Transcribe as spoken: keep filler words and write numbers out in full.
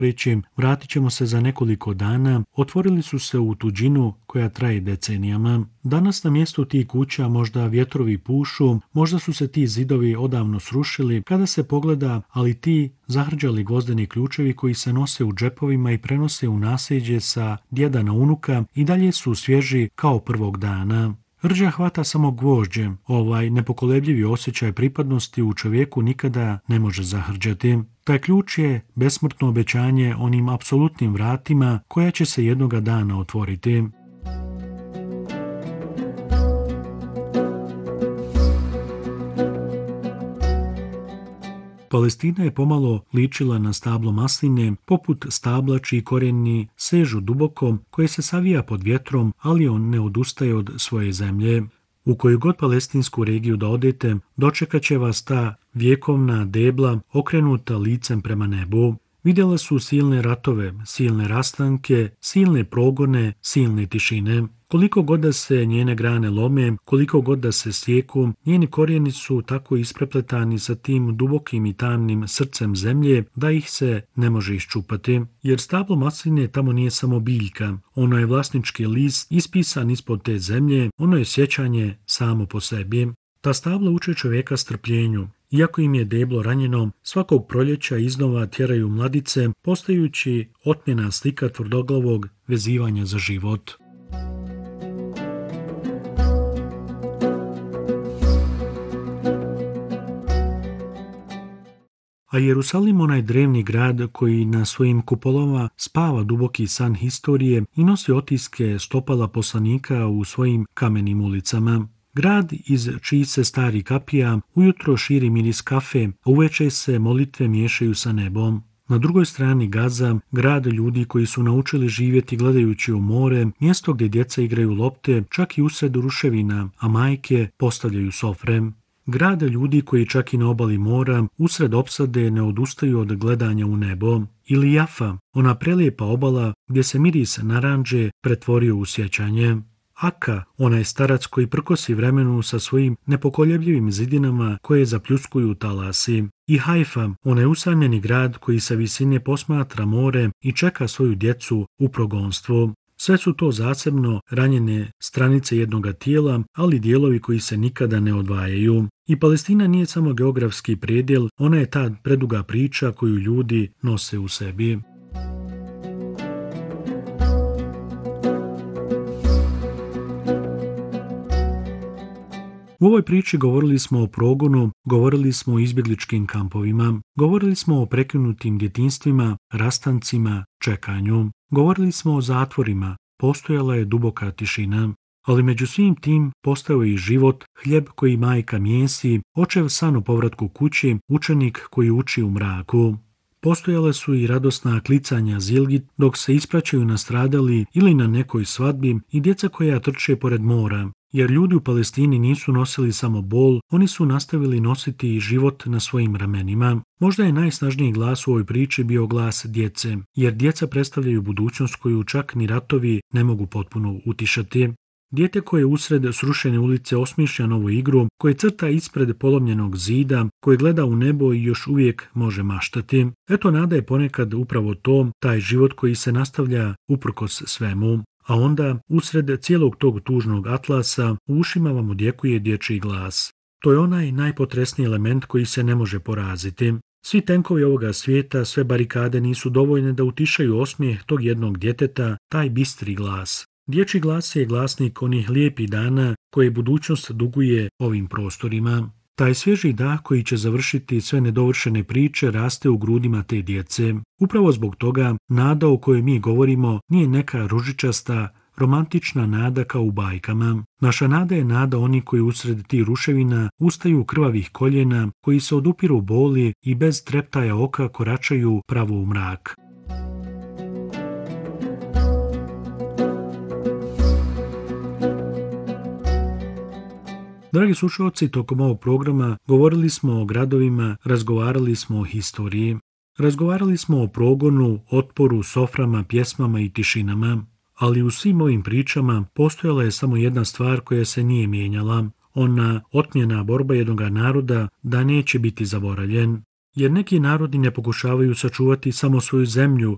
reći, vratit ćemo se za nekoliko dana, otvorili su se u tuđinu koja traje decenijama. Danas na mjestu tih kuća možda vjetrovi pušu, možda su se ti zidovi odavno srušili kada se pogleda, ali ti zahrđali gvozdeni ključevi koji se nose u džepovima i prenose u nasljeđe sa djeda na unuka i dalje su svježi kao prvog dana. Rđa hvata samo gvožđe, ovaj nepokolebljivi osjećaj pripadnosti u čovjeku nikada ne može zahrđati. Taj ključ je besmrtno obećanje onim apsolutnim vratima koja će se jednoga dana otvoriti. Palestina je pomalo ličila na stablo masline, poput stabla čiji korijeni sežu duboko, koje se savija pod vjetrom, ali on ne odustaje od svoje zemlje. U koju god palestinsku regiju da odete, dočekat će vas ta vjekovna debla okrenuta licem prema nebu. Vidjela su silne ratove, silne rastanke, silne progone, silne tišine. Koliko god da se njene grane lome, koliko god da se sjeku, njeni korijeni su tako isprepletani sa tim dubokim i tamnim srcem zemlje da ih se ne može iščupati. Jer stablo masline tamo nije samo biljka, ono je vlasnički list ispisan ispod te zemlje, ono je sjećanje samo po sebi. Ta stabla uče čovjeka strpljenju. Iako im je deblo ranjeno, svakog proljeća iznova tjeraju mladice, postajući otmjena slika tvrdoglavog vezivanja za život. A Jerusalim, onaj drevni grad koji na svojim kupolama spava duboki san historije i nosi otiske stopala poslanika u svojim kamenim ulicama. Grad iz čiji se stari kapija ujutro širi miris kafe, a uveče se molitve miješaju sa nebom. Na drugoj strani Gaza, grad ljudi koji su naučili živjeti gledajući u more, mjesto gdje djeca igraju lopte, čak i usred ruševina, a majke postavljaju sofre. Grad ljudi koji čak i na obali mora, usred opsade ne odustaju od gledanja u nebo. Ili Jafa, ona prelijepa obala gdje se miris naranđe pretvorio u sjećanje. Aka, onaj starac koji prkosi vremenu sa svojim nepokoljebljivim zidinama koje zapljuskuju talasi. I Hajfa, onaj usamljeni grad koji sa visine posmatra more i čeka svoju djecu u progonstvu. Sve su to zasebno ranjene stranice jednoga tijela, ali dijelovi koji se nikada ne odvajaju. I Palestina nije samo geografski predjel, ona je ta preduga priča koju ljudi nose u sebi. U ovoj priči govorili smo o progonu, govorili smo o izbjegličkim kampovima, govorili smo o prekinutim djetinstvima, rastancima, čekanju. Govorili smo o zatvorima, postojala je duboka tišina, ali među svim tim postao je i život, hljeb koji majka mijesi, očev san o povratku kući, učenik koji uči u mraku. Postojale su i radosna klicanja zilgi dok se ispraćaju nastradali ili na nekoj svadbi i djeca koja trče pored mora. Jer ljudi u Palestini nisu nosili samo bol, oni su nastavili nositi i život na svojim ramenima. Možda je najsnažniji glas u ovoj priči bio glas djece, jer djeca predstavljaju budućnost koju čak ni ratovi ne mogu potpuno utišati. Dijete koje usred srušene ulice osmišlja novu igru, koje crta ispred polomljenog zida, koje gleda u nebo i još uvijek može maštati. Eto, nada je ponekad upravo to, taj život koji se nastavlja uprkos svemu. A onda, usred cijelog tog tužnog atlasa, u ušima vam odjekuje dječji glas. To je onaj najpotresniji element koji se ne može poraziti. Svi tenkovi ovoga svijeta, sve barikade nisu dovoljne da utišaju osmijeh tog jednog djeteta, taj bistri glas. Dječji glas je glasnik onih lijepih dana koje budućnost duguje ovim prostorima. Taj svježi dah koji će završiti sve nedovršene priče raste u grudima te djece. Upravo zbog toga nada o kojoj mi govorimo nije neka ružičasta, romantična nada kao u bajkama. Naša nada je nada oni koji usred tih ruševina ustaju krvavih koljena, koji se odupiru boli i bez treptaja oka koračaju pravo u mrak. Dragi slušalci, tokom ovog programa govorili smo o gradovima, razgovarali smo o historiji. Razgovarali smo o progonu, otporu, soframa, pjesmama i tišinama, ali u svim ovim pričama postojala je samo jedna stvar koja se nije mijenjala, ona otmjena borba jednoga naroda da neće biti zaboravljen. Jer neki narodi ne pokušavaju sačuvati samo svoju zemlju,